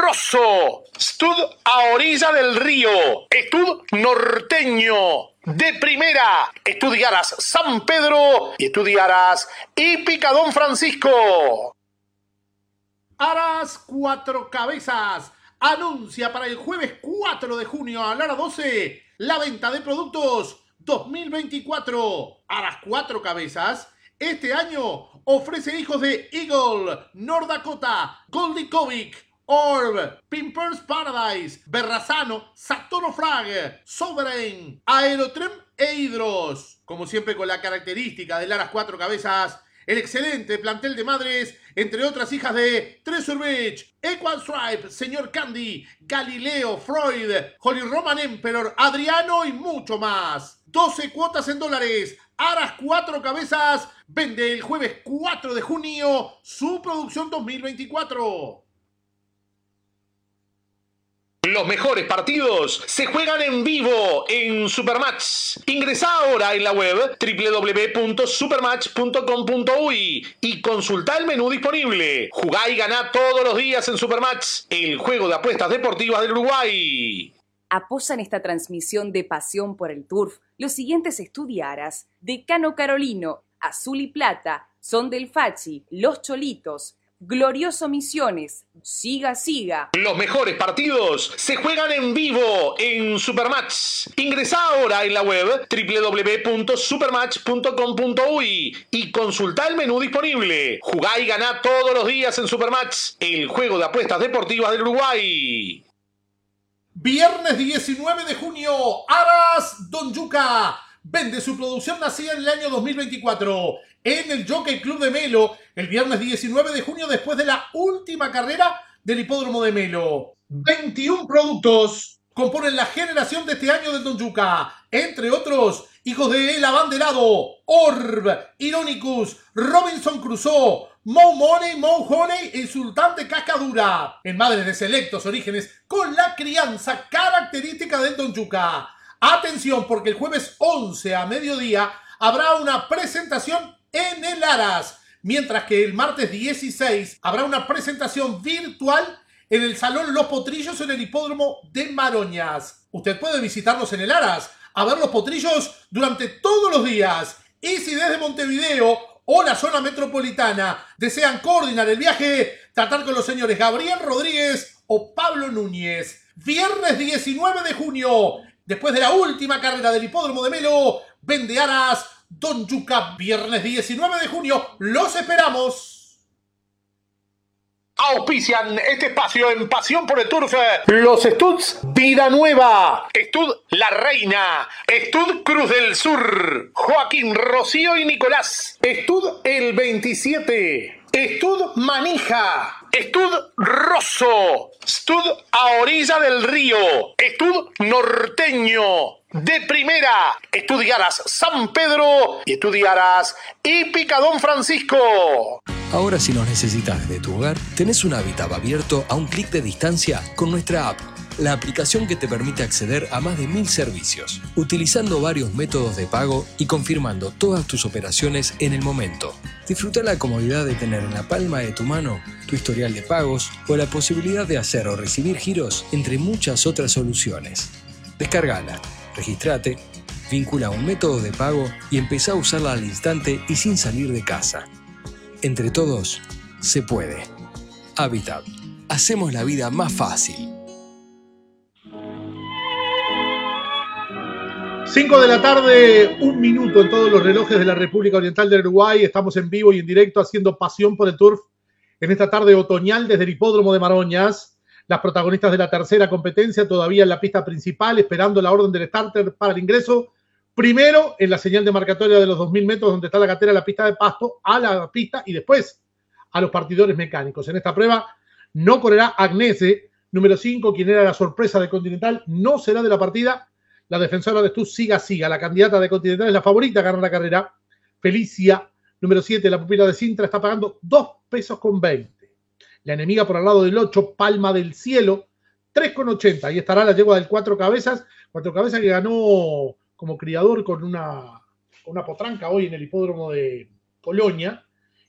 Rosso, Stud a orilla del río, Stud norteño, de primera, Estudiaras San Pedro y Estudiaras Hípica Don Francisco. Aras Cuatro Cabezas anuncia para el jueves 4 de junio a la hora 12 la venta de productos 2024. Aras Cuatro Cabezas este año ofrece hijos de Eagle, North Dakota, Goldie Kovic, Orb, Pimpers Paradise, Berrazano, Saturno Frag, Sovereign, Aerotrem e Hidros. Como siempre con la característica del Aras Cuatro Cabezas, el excelente plantel de madres, entre otras hijas de Treasure Beach, Equal Stripe, Señor Candy, Galileo, Freud, Holy Roman Emperor, Adriano y mucho más. 12 cuotas en dólares. Aras Cuatro Cabezas vende el jueves 4 de junio su producción 2024. Los mejores partidos se juegan en vivo en Supermatch. Ingresá ahora en la web www.supermatch.com.uy y consultá el menú disponible. Jugá y ganá todos los días en Supermatch, el juego de apuestas deportivas del Uruguay. Apoyan esta transmisión de Pasión por el Turf los siguientes Estudiaras: Decano Carolino, Azul y Plata, Son del Fachi, Los Cholitos, Glorioso Misiones, Siga Siga. Los mejores partidos se juegan en vivo en Supermatch. Ingresá ahora en la web www.supermatch.com.uy y consultá el menú disponible. Jugá y ganá todos los días en Supermatch, el juego de apuestas deportivas del Uruguay. Viernes 19 de junio, Aras Don Yuca vende su producción nacida en el año 2024 en el Jockey Club de Melo, el viernes 19 de junio, después de la última carrera del hipódromo de Melo. 21 productos componen la generación de este año del Don Yuca, entre otros, hijos de El Abanderado, Orb, Ironicus, Robinson Crusoe, Mo Money, Mo Honey y Sultán de Cascadura, en madres de selectos orígenes con la crianza característica del Don Yuca. Atención, porque el jueves 11 a mediodía habrá una presentación en el Aras, mientras que el martes 16 habrá una presentación virtual en el Salón Los Potrillos en el Hipódromo de Maroñas. Usted puede visitarnos en el Aras a ver los potrillos durante todos los días. Y si desde Montevideo o la zona metropolitana desean coordinar el viaje, tratar con los señores Gabriel Rodríguez o Pablo Núñez. Viernes 19 de junio, después de la última carrera del hipódromo de Melo, vende Aras Don Yuca. Viernes 19 de junio, los esperamos. Auspician este espacio en Pasión por el Turf los Studs Vida Nueva, Stud La Reina, Stud Cruz del Sur, Joaquín, Rocío y Nicolás, Stud El 27, Stud Manija, Stud Rosso, Stud a orilla del río, Stud norteño, de primera, Estudiaras San Pedro y Estudiaras Hípica Don Francisco. Ahora, si nos necesitas desde tu hogar, tenés un Habitat abierto a un clic de distancia con nuestra app, la aplicación que te permite acceder a más de 1000 servicios, utilizando varios métodos de pago y confirmando todas tus operaciones en el momento. Disfruta la comodidad de tener en la palma de tu mano tu historial de pagos o la posibilidad de hacer o recibir giros, entre muchas otras soluciones. Descárgala, registrate, vincula un método de pago y empezá a usarla al instante y sin salir de casa. Entre todos, se puede. Habitat. Hacemos la vida más fácil. 5 de la tarde, 1 minuto en todos los relojes de la República Oriental del Uruguay. Estamos en vivo y en directo haciendo Pasión por el Turf en esta tarde otoñal desde el Hipódromo de Maroñas. Las protagonistas de la tercera competencia todavía en la pista principal, esperando la orden del starter para el ingreso. Primero en la señal demarcatoria de los 2000 metros donde está la gatera de la pista de pasto, a la pista y después a los partidores mecánicos. En esta prueba no correrá Agnese, número 5, quien era la sorpresa de Continental, no será de la partida. La defensora de Stud Siga Siga, la candidata de Continental, es la favorita a ganar la carrera. Felicia, número 7, la pupila de Sintra, está pagando 2,20 pesos. La enemiga por al lado del 8, Palma del Cielo, 3,80. Ahí estará la yegua del Cuatro Cabezas que ganó como criador con una potranca hoy en el hipódromo de Colonia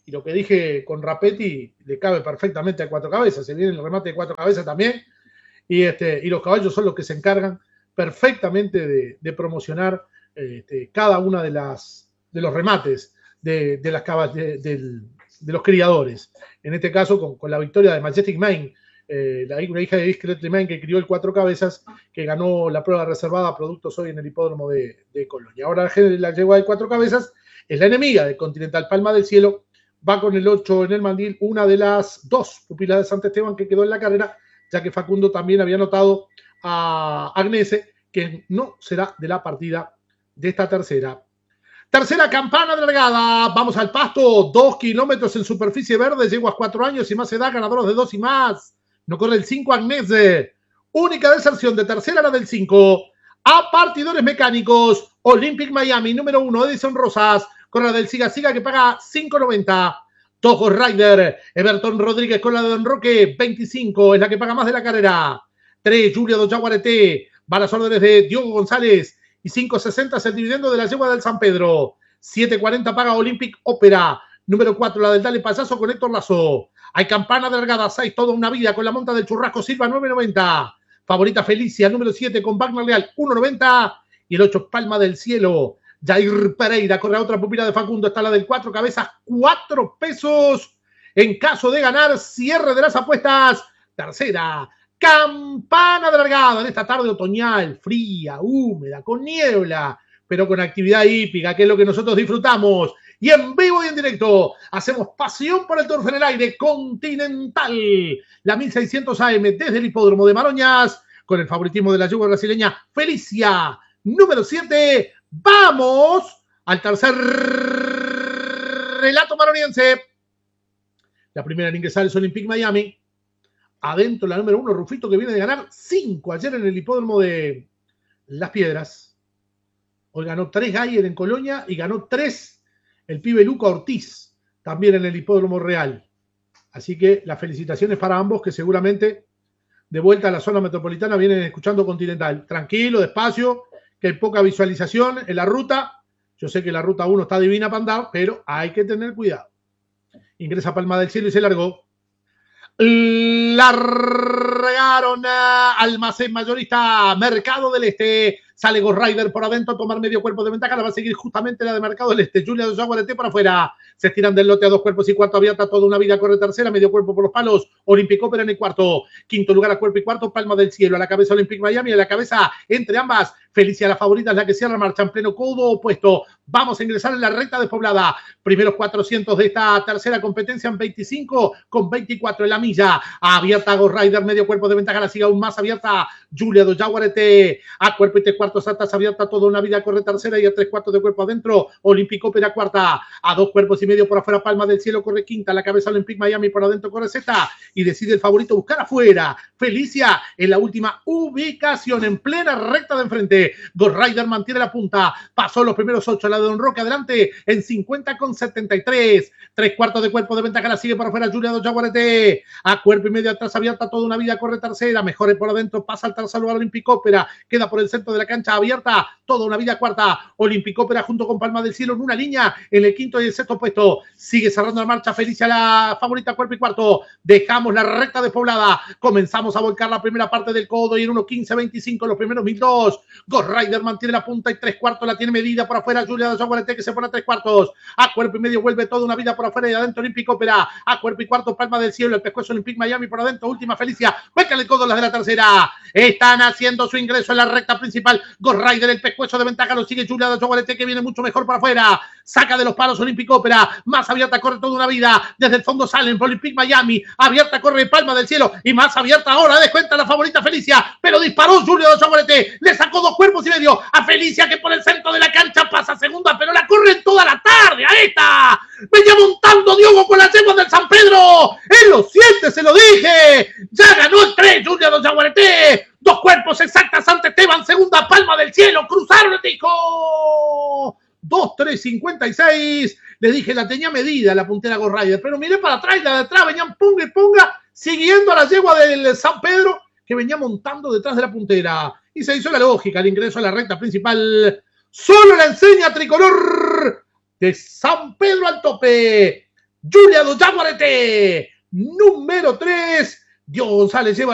y lo que dije con Rapetti le cabe perfectamente a Cuatro Cabezas. Se viene el remate de Cuatro Cabezas también. Y los caballos son los que se encargan perfectamente de promocionar cada una de los remates de los criadores. En este caso, con la victoria de Majestic Mane, una hija de Discreet Mane que crió el Cuatro Cabezas, que ganó la prueba reservada a productos hoy en el hipódromo de Colonia. Ahora la yegua de Cuatro Cabezas es la enemiga de Continental Palma del Cielo. Va con el 8 en el mandil, una de las dos pupilas de Sant Esteban que quedó en la carrera, ya que Facundo también había notado a Agnese, que no será de la partida de esta tercera. Tercera campana de largada. Vamos al pasto. 2 kilómetros en superficie verde. Yeguas 4 años y más edad. Ganadoras de 2 y más. No corre el 5 Agnese. Única deserción de tercera la del 5. A partidores mecánicos. Olympic Miami. Número 1. Edison Rosas. Corre la del Siga Siga que paga 5.90. Togo Rider. Everton Rodríguez con la de Don Roque. 25. Es la que paga más de la carrera. 3. Julia do Jaguarete. Va a las órdenes de Diogo González. Y 5.60 es el dividendo de la yegua del San Pedro. 7.40 paga Olympic Ópera. Número 4, la del Dale Payaso con Héctor Lazo. Hay campana delgada, 6, toda una vida con la monta del Churrasco Silva, 9.90. Favorita Felicia, número 7 con Wagner Leal, 1.90. Y el 8, Palma del Cielo. Jair Pereira corre a otra pupila de Facundo. Está la del 4 cabezas, 4 pesos. En caso de ganar, cierre de las apuestas. Tercera campana de largada en esta tarde otoñal, fría, húmeda, con niebla, pero con actividad hípica, que es lo que nosotros disfrutamos. Y en vivo y en directo hacemos pasión por el turf en el aire Continental. La 1600 AM desde el hipódromo de Maroñas, con el favoritismo de la yegua brasileña Felicia, número 7. Vamos al tercer relato maroniense. La primera en ingresar es Olympic Miami. Adentro la número 1, Rufito, que viene de ganar 5 ayer en el hipódromo de Las Piedras. Hoy ganó 3 Gayer en Colonia y ganó 3 el pibe Luca Ortiz, también en el hipódromo real. Así que las felicitaciones para ambos, que seguramente de vuelta a la zona metropolitana vienen escuchando Continental. Tranquilo, despacio, que hay poca visualización en la ruta. Yo sé que la ruta 1 está divina para andar, pero hay que tener cuidado. Ingresa Palma del Cielo y se largó. Largaron Almacén Mayorista Mercado del Este. Sale Ghost Rider por adentro a tomar medio cuerpo de ventaja. La va a seguir justamente la de Mercado del Este. Julia de Jaguarete para afuera. Se estiran del lote a 2 cuerpos y cuarto abierta. Toda una vida corre tercera. Medio cuerpo por los palos. Olympic Ópera en el cuarto. Quinto lugar a cuerpo y cuarto. Palma del Cielo. A la cabeza Olympic Miami. A la cabeza entre ambas. Felicia, la favorita, es la que cierra marcha en pleno codo opuesto. Vamos a ingresar en la recta despoblada. Primeros 400 de esta tercera competencia en 25 con 24 en la milla. Abierta Ghost Rider, medio cuerpo de ventaja. La sigue aún más abierta Julia do Jaguarete. A cuerpo y 3 cuartos atas abierta. Toda una vida corre tercera y a 3 cuartos de cuerpo adentro. Olympic Ópera cuarta. A 2 cuerpos y medio por afuera. Palma del Cielo corre quinta. La cabeza Olympic Miami por adentro corre sexta. Y decide el favorito buscar afuera. Felicia en la última ubicación en plena recta de enfrente. Ghost Rider mantiene la punta. Pasó los primeros 8. La de Don Roque adelante en 50 con 73. 3 cuartos de cuerpo de ventaja. La sigue por afuera Julia do Jaguarete. A cuerpo y medio atrás abierta. Toda una vida corre tercera. Mejore por adentro. Pasa al tercer lugar Olympic Ópera. Queda por el centro de la cancha abierta. Toda una vida cuarta. Olympic Ópera junto con Palma del Cielo en una línea. En el quinto y el sexto puesto. Sigue cerrando la marcha Felicia, la favorita cuerpo y cuarto. Dejamos la recta despoblada. Comenzamos a volcar la primera parte del codo y en 1.15.25 los primeros 1.002. Ghost Rider mantiene la punta y 3 cuartos la tiene medida por afuera Julia de Jaguarete, que se pone a 3 cuartos. A cuerpo y medio vuelve toda una vida por afuera y adentro Olympic Ópera. A cuerpo y cuarto Palma del Cielo, el pescuezo Olympic Miami por adentro. Última Felicia. Vécale el codo las de la tercera. Están haciendo su ingreso en la recta principal. Ghost Rider, el pescuezo de ventaja, lo sigue Julia de Jaguarete, que viene mucho mejor por afuera. Saca de los palos Olympic Ópera. Más abierta corre toda una vida. Desde el fondo salen Olympic Miami. Abierta corre Palma del Cielo. Y más abierta ahora. Descuenta la favorita Felicia. Pero disparó Julia de Jaguarete. Le sacó 2 cuerpos y medio a Felicia, que por el centro de la cancha pasa segunda, pero la corren toda la tarde a esta. Venía montando Diogo con las yeguas del San Pedro. Él lo siente, se lo dije. Ya ganó el 3 Julia do Jaguarete. 2 cuerpos exactas Sant Esteban, segunda Palma del Cielo. Cruzaron el disco. 2.356. Le dije, la tenía medida la puntera Ghost Rider, pero miré para atrás y la de atrás venían punga y ponga, siguiendo a la yegua del San Pedro, que venía montando detrás de la puntera. Y se hizo la lógica, el ingreso a la recta principal. Solo la enseña tricolor de San Pedro al tope. Giulia Do Jaguarete. Número 3, Diego González lleva